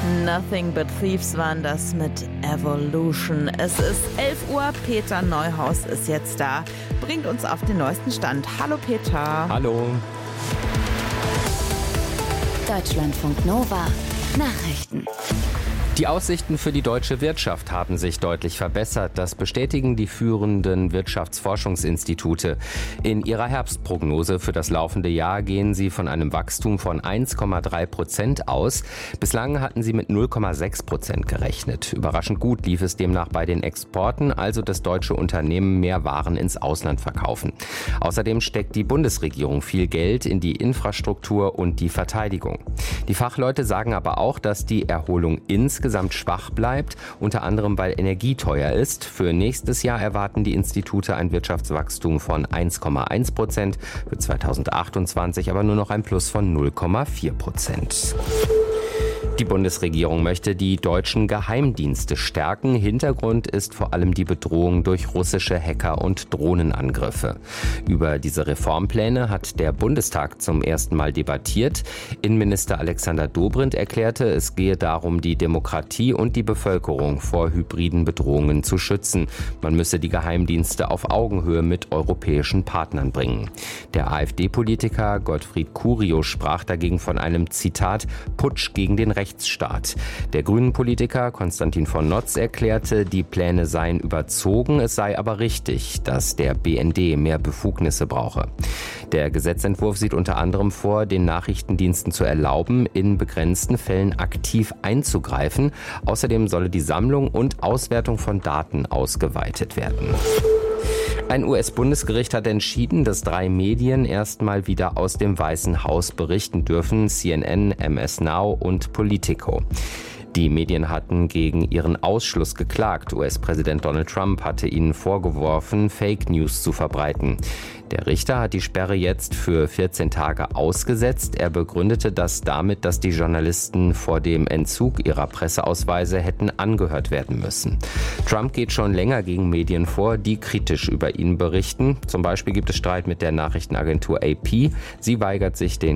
Nothing But Thieves waren das mit Evolution. Es ist 11 Uhr, Peter Neuhaus ist jetzt da, bringt uns auf den neuesten Stand. Hallo Peter. Hallo. Deutschlandfunk Nova Nachrichten. Die Aussichten für die deutsche Wirtschaft haben sich deutlich verbessert. Das bestätigen die führenden Wirtschaftsforschungsinstitute. In ihrer Herbstprognose für das laufende Jahr gehen sie von einem Wachstum von 1,3% aus. Bislang hatten sie mit 0,6% gerechnet. Überraschend gut lief es demnach bei den Exporten, also dass deutsche Unternehmen mehr Waren ins Ausland verkaufen. Außerdem steckt die Bundesregierung viel Geld in die Infrastruktur und die Verteidigung. Die Fachleute sagen aber auch, dass die Erholung insgesamt schwach bleibt, unter anderem weil Energie teuer ist. Für nächstes Jahr erwarten die Institute ein Wirtschaftswachstum von 1,1%, für 2028 aber nur noch ein Plus von 0,4%. Die Bundesregierung möchte die deutschen Geheimdienste stärken. Hintergrund ist vor allem die Bedrohung durch russische Hacker und Drohnenangriffe. Über diese Reformpläne hat der Bundestag zum ersten Mal debattiert. Innenminister Alexander Dobrindt erklärte, es gehe darum, die Demokratie und die Bevölkerung vor hybriden Bedrohungen zu schützen. Man müsse die Geheimdienste auf Augenhöhe mit europäischen Partnern bringen. Der AfD-Politiker Gottfried Curio sprach dagegen von einem, Zitat, Putsch gegen den Rechtsstaat. Der Grünen-Politiker Konstantin von Notz erklärte, die Pläne seien überzogen, es sei aber richtig, dass der BND mehr Befugnisse brauche. Der Gesetzentwurf sieht unter anderem vor, den Nachrichtendiensten zu erlauben, in begrenzten Fällen aktiv einzugreifen. Außerdem solle die Sammlung und Auswertung von Daten ausgeweitet werden. Ein US-Bundesgericht hat entschieden, dass 3 Medien erstmal wieder aus dem Weißen Haus berichten dürfen: CNN, MS Now und Politico. Die Medien hatten gegen ihren Ausschluss geklagt. US-Präsident Donald Trump hatte ihnen vorgeworfen, Fake News zu verbreiten. Der Richter hat die Sperre jetzt für 14 Tage ausgesetzt. Er begründete das damit, dass die Journalisten vor dem Entzug ihrer Presseausweise hätten angehört werden müssen. Trump geht schon länger gegen Medien vor, die kritisch über ihn berichten. Zum Beispiel gibt es Streit mit der Nachrichtenagentur AP. Sie weigert sich, den